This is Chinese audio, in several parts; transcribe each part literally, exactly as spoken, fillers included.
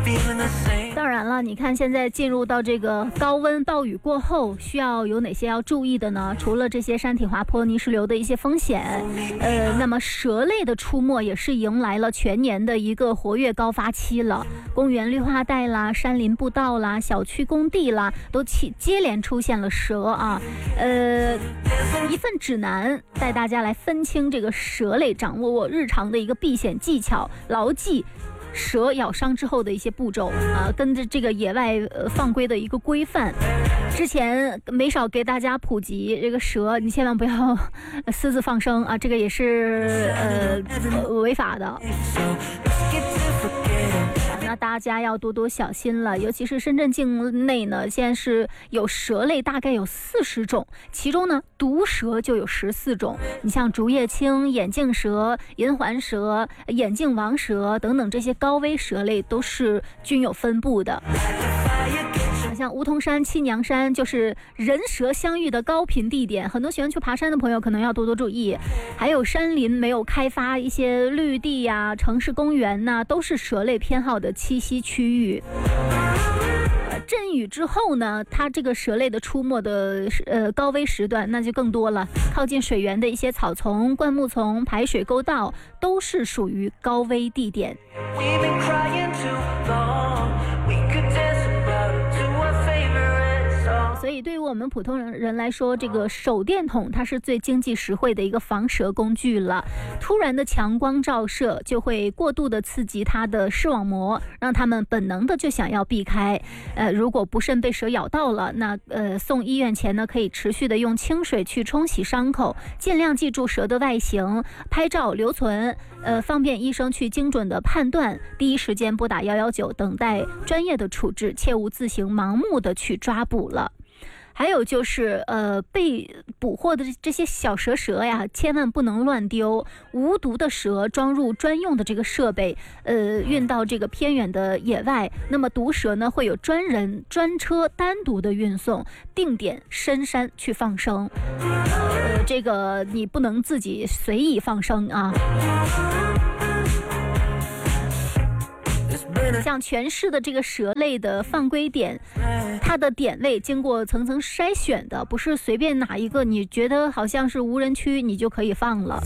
当然了，你看现在进入到这个高温暴雨过后，需要有哪些要注意的呢？除了这些山体滑坡、泥石流的一些风险，呃，那么蛇类的出没也是迎来了全年的一个活跃高发期了。公园绿化带啦、山林步道啦、小区工地啦，都起接连出现了蛇啊。呃，一份指南带大家来分清这个蛇类，掌握我日常的一个避险技巧，牢记蛇咬伤之后的一些步骤啊，跟着这个野外呃放归的一个规范。之前没少给大家普及这个蛇，你千万不要私自放生啊，这个也是呃违法的。那大家要多多小心了，尤其是深圳境内呢，现在是有蛇类大概有四十种，其中呢毒蛇就有十四种。你像竹叶青、眼镜蛇、银环蛇、眼镜王蛇等等这些高危蛇类都是均有分布的。像梧桐山、七娘山就是人蛇相遇的高频地点，很多喜欢去爬山的朋友可能要多多注意。还有山林没有开发一些绿地呀、啊、城市公园呐、啊，都是蛇类偏好的栖息区域。阵雨之后呢，它这个蛇类的出没的呃高危时段那就更多了，靠近水源的一些草丛、灌木丛、排水沟道都是属于高危地点。所以对于我们普通人来说，这个手电筒它是最经济实惠的一个防蛇工具了。突然的强光照射就会过度的刺激它的视网膜，让它们本能的就想要避开。呃，如果不慎被蛇咬到了，那呃送医院前呢，可以持续的用清水去冲洗伤口，尽量记住蛇的外形，拍照留存，呃，方便医生去精准的判断，第一时间拨打一一九，等待专业的处置，切勿自行盲目的去抓捕了。还有就是呃被捕获的这些小蛇蛇呀，千万不能乱丢，无毒的蛇装入专用的这个设备，呃运到这个偏远的野外，那么毒蛇呢会有专人专车单独的运送，定点深山去放生，呃这个你不能自己随意放生啊。像全市的这个蛇类的放归点，它的点位经过层层筛选的，不是随便哪一个你觉得好像是无人区你就可以放了。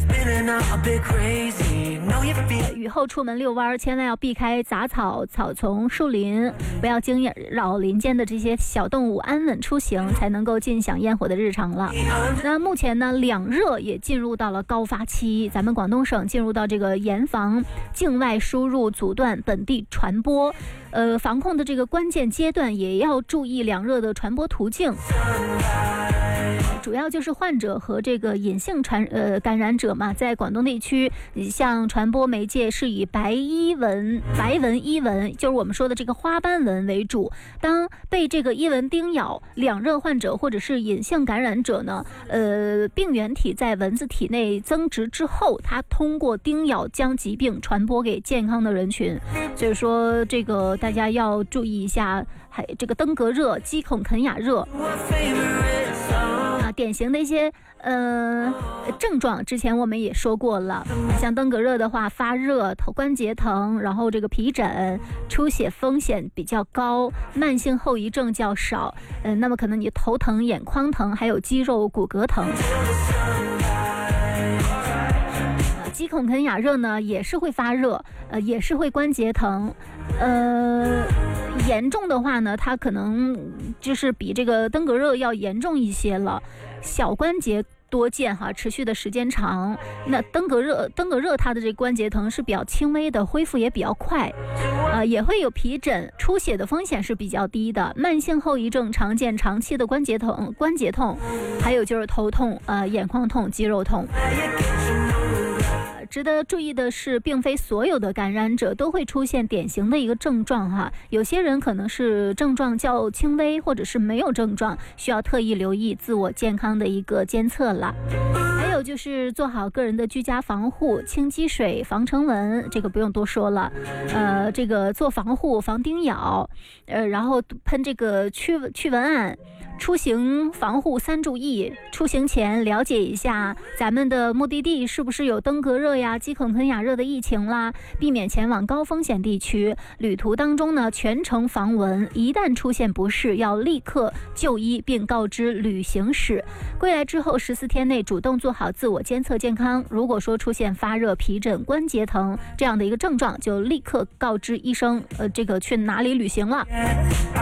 雨后出门遛弯，千万要避开杂草、草丛、树林，不要惊扰林间的这些小动物，安稳出行才能够尽享烟火的日常了。那目前呢，两热也进入到了高发期，咱们广东省进入到这个严防境外输入，阻断本地传播，呃，防控的这个关键阶段，也要注意两热的传播途径。主要就是患者和这个隐性传呃感染者嘛，在广东地区，像传播媒介是以白衣蚊、白蚊伊蚊，就是我们说的这个花斑蚊为主。当被这个伊蚊叮咬，两热患者或者是隐性感染者呢，呃，病原体在蚊子体内增殖之后，它通过叮咬将疾病传播给健康的人群。所以说，这个大家要注意一下，还这个登革热、鸡孔肯雅热。啊，典型的一些呃症状，之前我们也说过了，像登革热的话，发热、头关节疼，然后这个皮疹、出血风险比较高，慢性后遗症较少。嗯、呃，那么可能你头疼、眼眶疼，还有肌肉骨骼疼。鸡孔肯雅热呢，也是会发热，呃，也是会关节疼，呃，严重的话呢，它可能就是比这个登革热要严重一些了，小关节多见哈，持续的时间长。那登革热，登革热它的这个关节疼是比较轻微的，恢复也比较快，呃，也会有皮疹、出血的风险是比较低的。慢性后遗症常见长期的关节痛、关节痛，还有就是头痛、呃，眼眶痛、肌肉痛。值得注意的是，并非所有的感染者都会出现典型的一个症状哈，有些人可能是症状较轻微，或者是没有症状，需要特意留意自我健康的一个监测了。还有就是做好个人的居家防护，清积水、防尘蚊，这个不用多说了。呃，这个做防护、防叮咬，呃，然后喷这个驱驱蚊胺。出行防护三注意，出行前了解一下咱们的目的地是不是有登革热呀、鸡孔豚亚热的疫情啦，避免前往高风险地区。旅途当中呢，全程防蚊，一旦出现不适，要立刻就医并告知旅行史。归来之后十四天内主动做好自我监测健康，如果说出现发热、皮疹、关节疼这样的一个症状，就立刻告知医生，呃，这个去哪里旅行了。